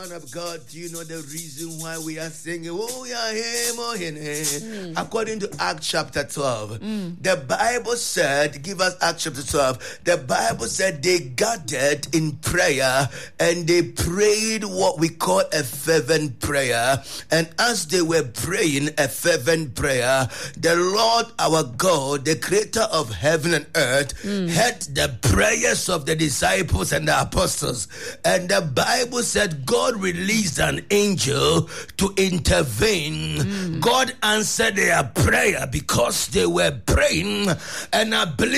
Man of God, do you know the reason why we are singing? Oh, yeah, him, oh, him. According to Acts chapter 12, the Bible said, give us Acts chapter 12, the Bible said they gathered in prayer and they prayed what we call a fervent prayer. And as they were praying a fervent prayer, the Lord our God, the creator of heaven and earth, heard the prayers of the disciples and the apostles. And the Bible said God released an angel to intervene. God answered their prayer because they were praying, and I believe